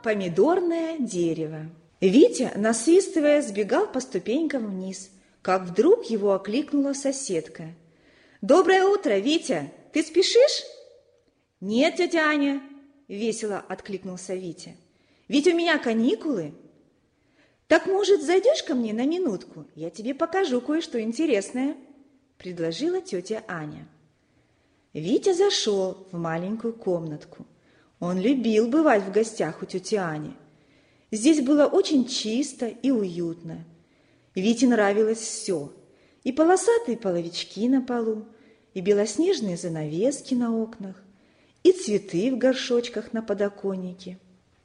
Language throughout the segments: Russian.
помидорное дерево. Витя, насвистывая, сбегал по ступенькам вниз, как вдруг его окликнула соседка. «Доброе утро, Витя! Ты спешишь?» «Нет, тетя Аня!» – весело откликнулся Витя. «Ведь у меня каникулы!» «Так, может, зайдешь ко мне на минутку? Я тебе покажу кое-что интересное», – предложила тетя Аня. Витя зашел в маленькую комнатку. Он любил бывать в гостях у тети Ани. Здесь было очень чисто и уютно. Вите нравилось все. И полосатые половички на полу, и белоснежные занавески на окнах, и цветы в горшочках на подоконнике.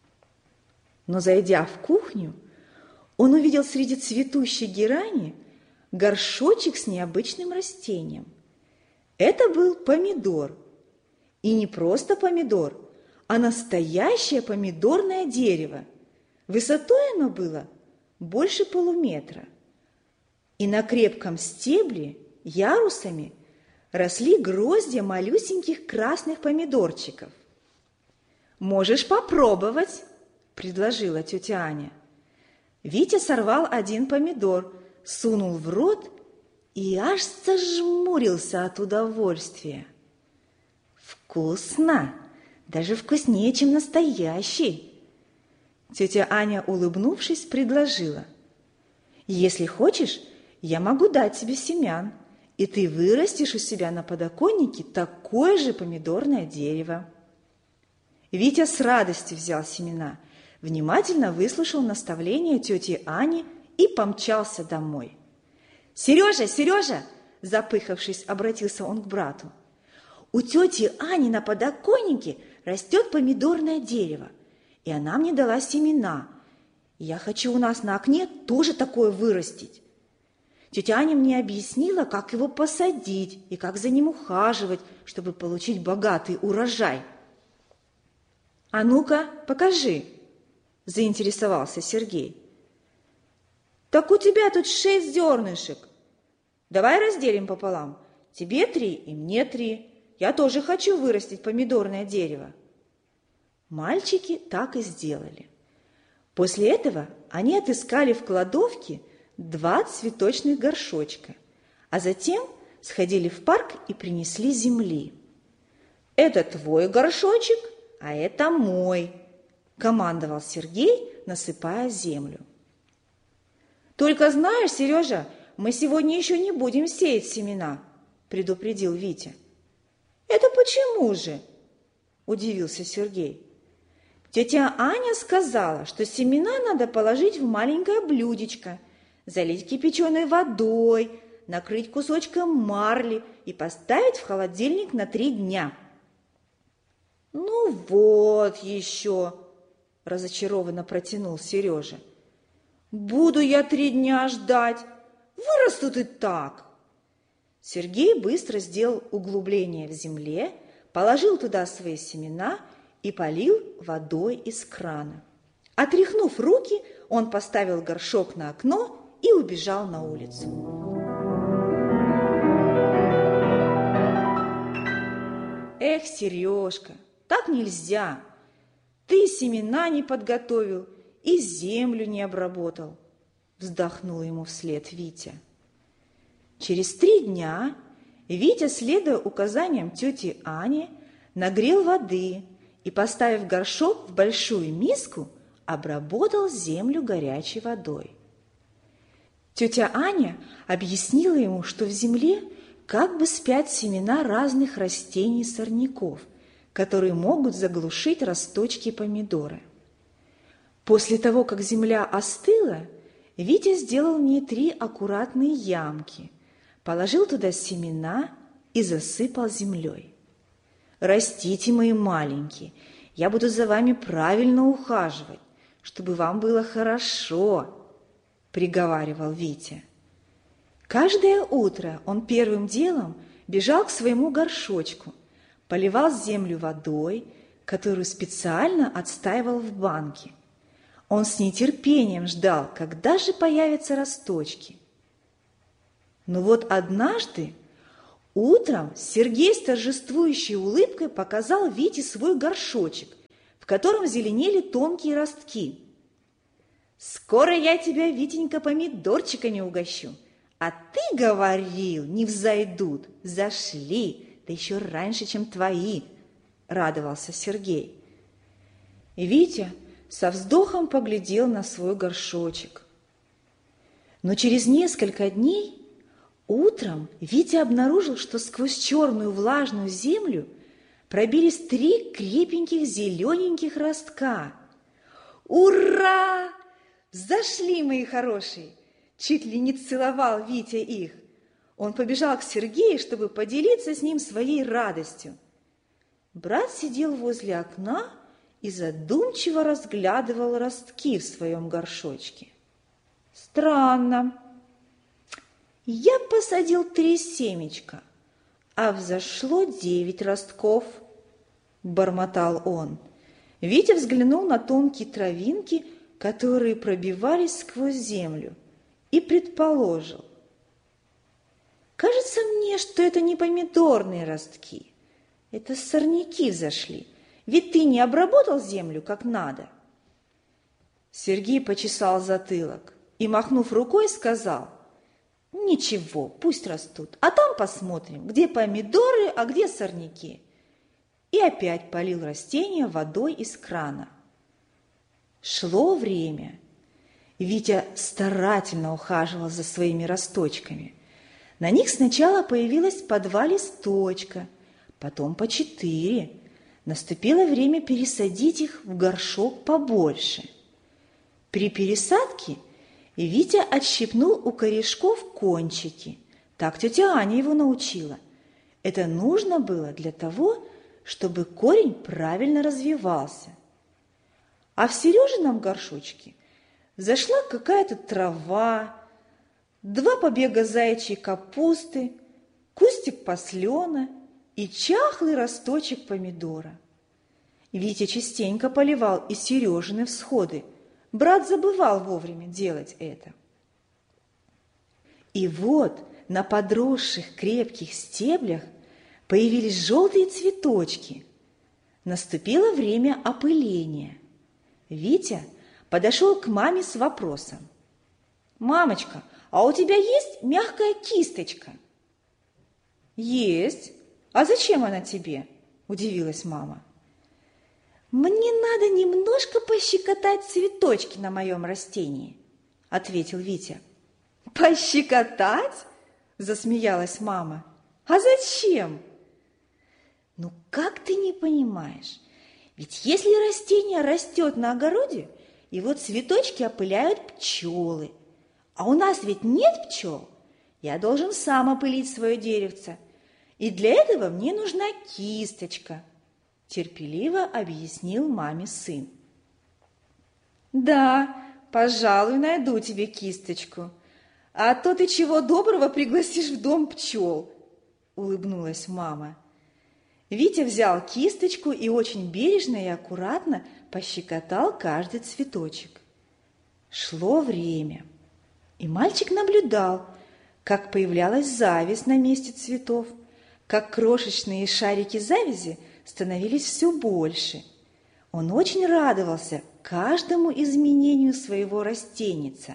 Но, зайдя в кухню, он увидел среди цветущей герани горшочек с необычным растением. Это был помидор. И не просто помидор, а настоящее помидорное дерево. Высотой оно было больше полуметра. И на крепком стебле ярусами росли гроздья малюсеньких красных помидорчиков. «Можешь попробовать», – предложила тетя Аня. Витя сорвал один помидор, сунул в рот и аж зажмурился от удовольствия. «Вкусно! Даже вкуснее, чем настоящий!» Тетя Аня, улыбнувшись, предложила. «Если хочешь, я могу дать тебе семян, и ты вырастешь у себя на подоконнике такое же помидорное дерево». Витя с радостью взял семена, внимательно выслушал наставления тети Ани и помчался домой. «Сережа, Сережа!» – запыхавшись, обратился он к брату. «У тети Ани на подоконнике растет помидорное дерево, и она мне дала семена. Я хочу у нас на окне тоже такое вырастить. Тетя Аня мне объяснила, как его посадить и как за ним ухаживать, чтобы получить богатый урожай». «А ну-ка, покажи!» – заинтересовался Сергей. «Так у тебя тут 6 зернышек. Давай разделим пополам. Тебе 3 и мне 3. Я тоже хочу вырастить помидорное дерево». Мальчики так и сделали. После этого они отыскали в кладовке 2 цветочных горшочка, а затем сходили в парк и принесли земли. «Это твой горшочек, а это мой», – командовал Сергей, насыпая землю. «Только знаешь, Сережа, мы сегодня еще не будем сеять семена», – предупредил Витя. «Это почему же?» – удивился Сергей. «Тетя Аня сказала, что семена надо положить в маленькое блюдечко, залить кипяченой водой, накрыть кусочком марли и поставить в холодильник на 3 дня». «Ну вот еще!» – разочарованно протянул Сережа. «Буду я 3 дня ждать, вырастут и так». Сергей быстро сделал углубление в земле, положил туда свои семена и полил водой из крана. Отряхнув руки, он поставил горшок на окно и убежал на улицу. «Эх, Сережка, так нельзя! Ты семена не подготовил и землю не обработал», – вздохнул ему вслед Витя. Через 3 дня Витя, следуя указаниям тети Ани, нагрел воды и, поставив горшок в большую миску, обработал землю горячей водой. Тетя Аня объяснила ему, что в земле как бы спят семена разных растений-сорняков, которые могут заглушить росточки помидора. После того, как земля остыла, Витя сделал в ней 3 аккуратные ямки, положил туда семена и засыпал землей. «Растите, мои маленькие, я буду за вами правильно ухаживать, чтобы вам было хорошо», – приговаривал Витя. Каждое утро он первым делом бежал к своему горшочку, поливал землю водой, которую специально отстаивал в банке. Он с нетерпением ждал, когда же появятся росточки. Но вот однажды утром Сергей с торжествующей улыбкой показал Вите свой горшочек, в котором зеленели тонкие ростки. «Скоро я тебя, Витенька, помидорчиками угощу. А ты говорил, не взойдут, зашли, да еще раньше, чем твои», – радовался Сергей. И Витя со вздохом поглядел на свой горшочек. Но через несколько дней утром Витя обнаружил, что сквозь черную влажную землю пробились 3 крепеньких зелененьких ростка. «Ура! Зашли, мои хорошие!» Чуть ли не целовал Витя их. Он побежал к Сергею, чтобы поделиться с ним своей радостью. Брат сидел возле окна и задумчиво разглядывал ростки в своем горшочке. «Странно. Я посадил 3 семечка, а взошло 9 ростков», – бормотал он. Витя взглянул на тонкие травинки, которые пробивались сквозь землю, и предположил: «Кажется мне, что это не помидорные ростки, это сорняки взошли, ведь ты не обработал землю как надо». Сергей почесал затылок и, махнув рукой, сказал: «Ничего, пусть растут, а там посмотрим, где помидоры, а где сорняки». И опять полил растения водой из крана. Шло время. Витя старательно ухаживал за своими росточками. На них сначала появилось по 2 листочка, потом по 4. Наступило время пересадить их в горшок побольше. При пересадке Витя отщипнул у корешков кончики. Так тетя Аня его научила. Это нужно было для того, чтобы корень правильно развивался. А в Сережином горшочке взошла какая-то трава, 2 побега заячьей капусты, кустик паслена и чахлый росточек помидора. Витя частенько поливал и Сережины всходы. Брат забывал вовремя делать это. И вот на подросших крепких стеблях появились желтые цветочки. Наступило время опыления. Витя подошел к маме с вопросом: «Мамочка, а у тебя есть мягкая кисточка?» «Есть. А зачем она тебе?» – удивилась мама. «Мне надо немножко пощекотать цветочки на моем растении», – ответил Витя. «Пощекотать?» – засмеялась мама. «А зачем?» «Ну как ты не понимаешь? Ведь если растение растет на огороде, его цветочки опыляют пчелы. А у нас ведь нет пчел. Я должен сам опылить свое деревце. И для этого мне нужна кисточка», – терпеливо объяснил маме сын. «Да, пожалуй, найду тебе кисточку. А то ты чего доброго пригласишь в дом пчел», – улыбнулась мама. Витя взял кисточку и очень бережно и аккуратно пощекотал каждый цветочек. Шло время, и мальчик наблюдал, как появлялась зависть на месте цветов, как крошечные шарики завязи становились все больше. Он очень радовался каждому изменению своего растеница.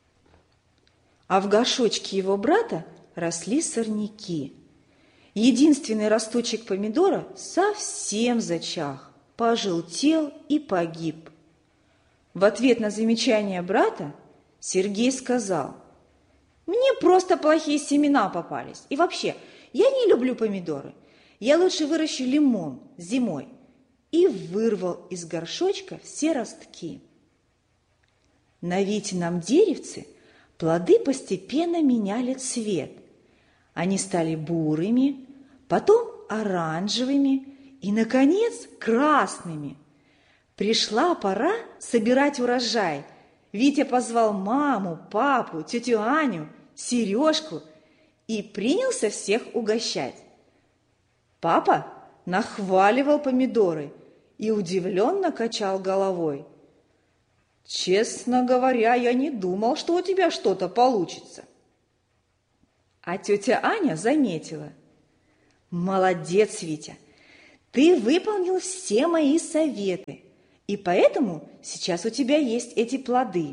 А в горшочке его брата росли сорняки. Единственный росточек помидора совсем зачах, пожелтел и погиб. В ответ на замечание брата Сергей сказал: «Мне просто плохие семена попались. И вообще, я не люблю помидоры. Я лучше выращу лимон зимой». И вырвал из горшочка все ростки. На Витином деревце плоды постепенно меняли цвет. Они стали бурыми, потом оранжевыми и, наконец, красными. Пришла пора собирать урожай. Витя позвал маму, папу, тетю Аню, Сережку и принялся всех угощать. Папа нахваливал помидоры и удивленно качал головой. «Честно говоря, я не думал, что у тебя что-то получится». А тетя Аня заметила: «Молодец, Витя, ты выполнил все мои советы. И поэтому сейчас у тебя есть эти плоды.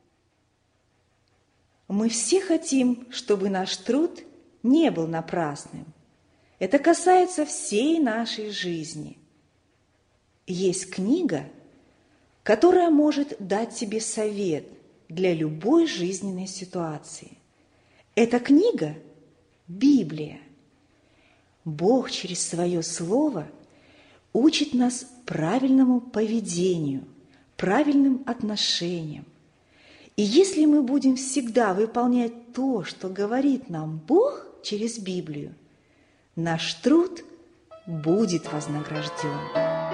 Мы все хотим, чтобы наш труд не был напрасным. Это касается всей нашей жизни. Есть книга, которая может дать тебе совет для любой жизненной ситуации. Эта книга – Библия. Бог через свое Слово учит нас правильному поведению, правильным отношениям. И если мы будем всегда выполнять то, что говорит нам Бог через Библию, наш труд будет вознагражден.